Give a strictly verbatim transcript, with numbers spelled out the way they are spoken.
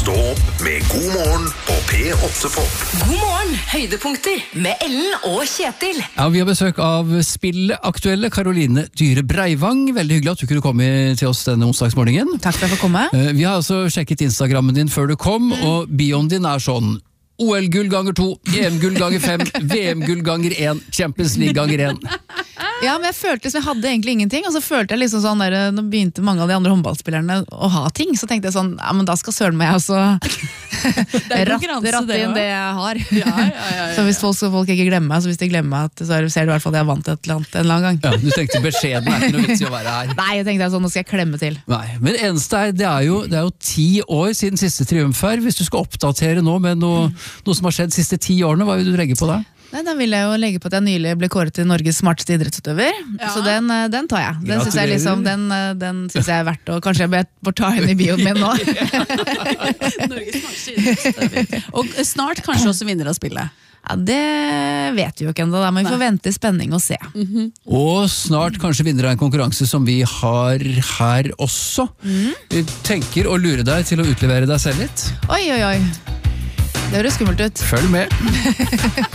Stå opp med God morgen på P åtte Pop. God morgen, høydepunkter med Ellen og Kjetil. Ja, vi har besøk av spillaktuelle Karoline Dyhre Breivang. Veldig hyggelig at du kunne komme til oss denne onsdagsmorgenen. Takk for at jeg får komme. Eh, Vi har altså sjekket Instagrammen din før du kom, og bioen din er sånn: O L-gull ganger to, E M-gull ganger fem, V M-gull ganger én, Champions League ganger én. Ja, men jeg følte som jeg hadde egentlig ingenting, og så følte jeg liksom sånn der, nå begynte mange av de andre håndballspillerne å ha ting, så tenkte jeg sånn, ja, men da skal søren meg også ratte, ratte inn det jeg har. Ja, ja, ja, ja. Så hvis folk, så folk ikke glemmer meg, så hvis de glemmer meg, at, så ser du i hvert fall at jeg vant et eller annet en eller annen gang. Ja, du tenkte beskjeden er ikke noe vits i å være her. Nei, jeg tenkte sånn, nå skal jeg klemme til. Nei, men eneste er, det er jo, det er jo ti år siden siste triumf her. Hvis du skal oppdatere nå med noe, noe som har skjedd de siste ti årene, hva vil du legge på da? Nei, da vil jeg jo legge på at jeg nylig ble kåret til Norges smarteste idrettsutøver, Ja. så den, den tar jeg. Den synes jeg, Gratulerer. liksom, den, den synes jeg er verdt, og kanskje jeg bør- bør ta henne i bioen min nå. Norges smarteste idrettsutøver. Og snart kanskje også vinner av spillet. Ja, det vet vi jo ikke enda, da, men vi får vente i spenning og se. Og snart kanskje vinner av en konkurranse som vi har her også. Vi tenker å lure deg til å utlevere deg selv litt. Oi, oi, oi. Det høres skummelt ut. Følg med.